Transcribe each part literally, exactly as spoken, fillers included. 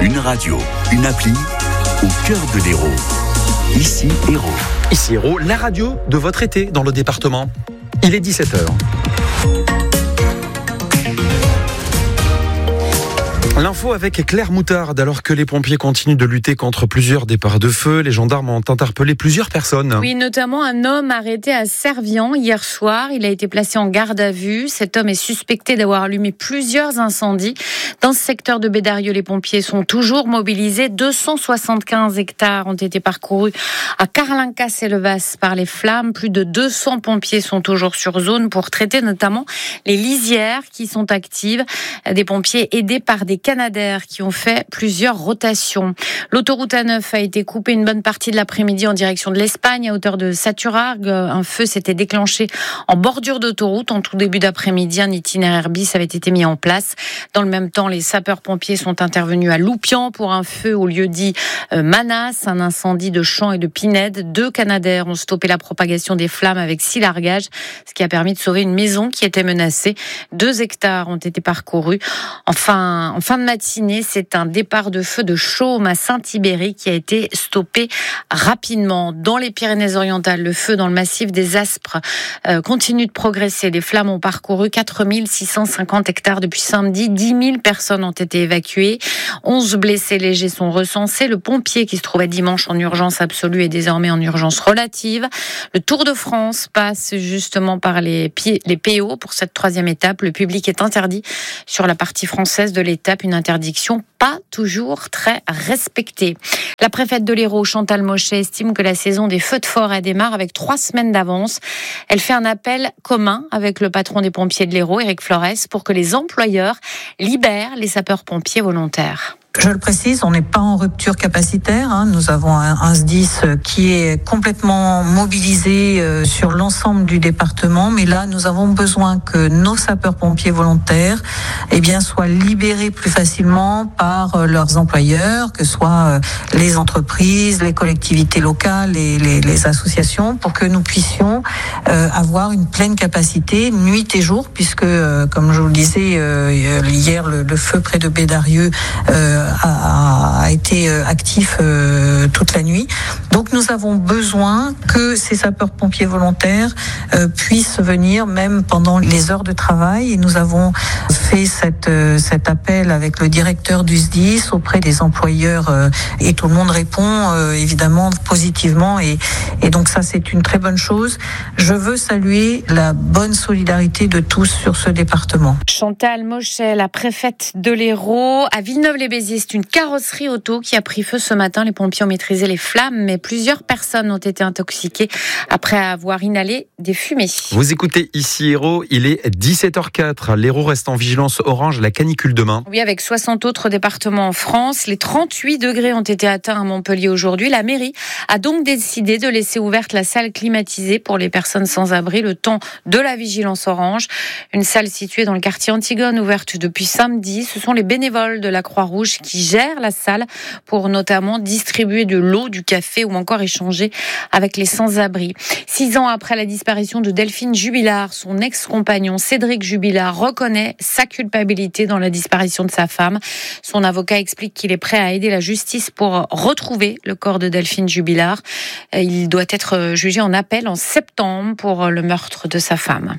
Une radio, une appli, au cœur de l'Hérault. Ici Hérault. Ici Hérault, la radio de votre été dans le département. Il est dix-sept heures. L'info avec Claire Moutarde. Alors que les pompiers continuent de lutter contre plusieurs départs de feu, les gendarmes ont interpellé plusieurs personnes. Oui, notamment un homme arrêté à Servian hier soir. Il a été placé en garde à vue. Cet homme est suspecté d'avoir allumé plusieurs incendies. Dans ce secteur de Bédarieux, les pompiers sont toujours mobilisés. deux cent soixante-quinze hectares ont été parcourus à Carlincas-et-Levas par les flammes. Plus de deux cents pompiers sont toujours sur zone pour traiter notamment les lisières qui sont actives. Des pompiers aidés par des Canadair qui ont fait plusieurs rotations. L'autoroute A neuf a été coupée une bonne partie de l'après-midi en direction de l'Espagne à hauteur de Saturargues. Un feu s'était déclenché en bordure d'autoroute en tout début d'après-midi. Un itinéraire bis avait été mis en place. Dans le même temps, les sapeurs-pompiers sont intervenus à Loupian pour un feu au lieu-dit Manas, un incendie de champs et de pinèdes. Deux Canadair ont stoppé la propagation des flammes avec six largages, ce qui a permis de sauver une maison qui était menacée. Deux hectares ont été parcourus. Enfin, en fin de matinée, c'est un départ de feu de Chaume à Saint-Ibéry qui a été stoppé rapidement. Dans les Pyrénées-Orientales, le feu dans le massif des Aspres euh, continue de progresser. Les flammes ont parcouru quatre mille six cent cinquante hectares depuis samedi. dix mille personnes ont été évacuées. onze blessés légers sont recensés. Le pompier qui se trouvait dimanche en urgence absolue est désormais en urgence relative. Le Tour de France passe justement par les, P- les P O pour cette troisième étape. Le public est interdit sur la partie française de l'étape. Une interdiction pas toujours très respectée. La préfète de l'Hérault, Chantal Mochet, estime que la saison des feux de forêt démarre avec trois semaines d'avance. Elle fait un appel commun avec le patron des pompiers de l'Hérault, Éric Flores, pour que les employeurs libèrent les sapeurs-pompiers volontaires. Je le précise, on n'est pas en rupture capacitaire. Hein. Nous avons un, un S D I S qui est complètement mobilisé euh, sur l'ensemble du département. Mais là, nous avons besoin que nos sapeurs-pompiers volontaires eh bien, soient libérés plus facilement par euh, leurs employeurs, que ce soit euh, les entreprises, les collectivités locales, et les, les associations, pour que nous puissions euh, avoir une pleine capacité nuit et jour, puisque, euh, comme je vous le disais euh, hier, le, le feu près de Bédarieux euh, A, a été actif euh, toute la nuit. Donc nous avons besoin que ces sapeurs-pompiers volontaires euh, puissent venir même pendant les heures de travail. Et nous avons fait cette, euh, cet appel avec le directeur du S D I S auprès des employeurs euh, et tout le monde répond euh, évidemment positivement. Et, et donc ça, c'est une très bonne chose. Je veux saluer la bonne solidarité de tous sur ce département. Chantal Mochet, la préfète de l'Hérault, à Villeneuve-les-Béziers. C'est une carrosserie auto qui a pris feu ce matin. Les pompiers ont maîtrisé les flammes, mais plusieurs personnes ont été intoxiquées après avoir inhalé des fumées. Vous écoutez ici Hérault, il est dix-sept heures quatre. L'Hérault reste en vigilance orange, la canicule demain. Oui, avec soixante autres départements en France. Les trente-huit degrés ont été atteints à Montpellier aujourd'hui. La mairie a donc décidé de laisser ouverte la salle climatisée pour les personnes sans abri le temps de la vigilance orange. Une salle située dans le quartier Antigone, ouverte depuis samedi. Ce sont les bénévoles de la Croix-Rouge qui gère la salle pour notamment distribuer de l'eau, du café ou encore échanger avec les sans-abri. Six ans après la disparition de Delphine Jubilard, son ex-compagnon Cédric Jubilard reconnaît sa culpabilité dans la disparition de sa femme. Son avocat explique qu'il est prêt à aider la justice pour retrouver le corps de Delphine Jubilard. Il doit être jugé en appel en septembre pour le meurtre de sa femme.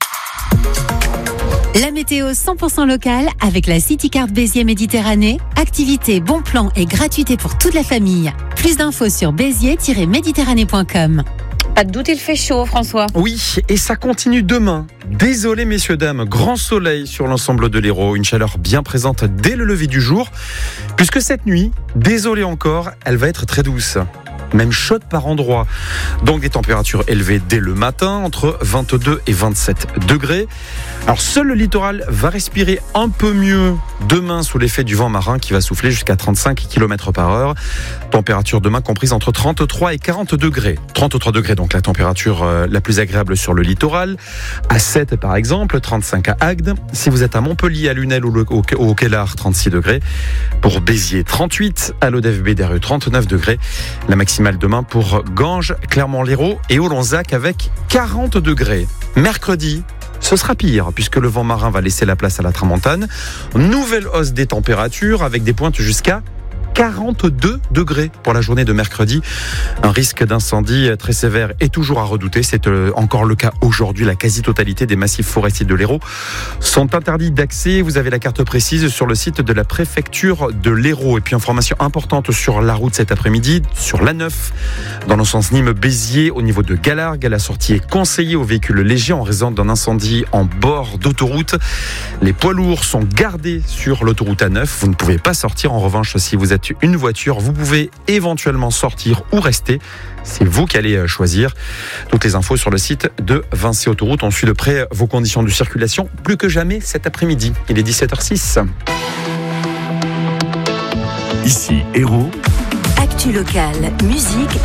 La météo cent pour cent locale avec la CityCard Béziers Méditerranée. Activité, bon plan et gratuité pour toute la famille. Plus d'infos sur béziers tiret méditerranée point com. Pas de doute, il fait chaud, François. Oui, et ça continue demain. Désolé, messieurs, dames, grand soleil sur l'ensemble de l'Hérault. Une chaleur bien présente dès le lever du jour. Puisque cette nuit, désolé encore, elle va être très douce. Même chaude par endroits. Donc des températures élevées dès le matin, entre vingt-deux et vingt-sept degrés. Alors seul le littoral va respirer un peu mieux demain sous l'effet du vent marin qui va souffler jusqu'à trente-cinq kilomètres par heure. Température demain comprise entre trente-trois et quarante degrés. trente-trois degrés, donc la température euh, la plus agréable sur le littoral. À Sète par exemple, trente-cinq à Agde. Si vous êtes à Montpellier, à Lunel ou au, au, au Kellar, trente-six degrés. Pour Béziers, trente-huit. À l'Odève-Bédarieux, trente-neuf degrés. La maximale demain pour Ganges, Clermont-Lérault et Olonzac avec quarante degrés. Mercredi, ce sera pire puisque le vent marin va laisser la place à la tramontane. Nouvelle hausse des températures avec des pointes jusqu'à quarante-deux degrés pour la journée de mercredi. Un risque d'incendie très sévère est toujours à redouter. C'est encore le cas aujourd'hui. La quasi-totalité des massifs forestiers de l'Hérault sont interdits d'accès. Vous avez la carte précise sur le site de la préfecture de l'Hérault. Et puis information importante sur la route cet après-midi, sur l'A neuf, dans le sens Nîmes-Béziers, au niveau de Galargues. La sortie est conseillée aux véhicules légers en raison d'un incendie en bord d'autoroute. Les poids lourds sont gardés sur l'autoroute A neuf. Vous ne pouvez pas sortir. En revanche, si vous êtes une voiture, vous pouvez éventuellement sortir ou rester. C'est vous qui allez choisir. Toutes les infos sur le site de Vinci Autoroute. On suit de près vos conditions de circulation plus que jamais cet après-midi. Il est dix-sept heures six. Ici, Hérault. Actu locale, musique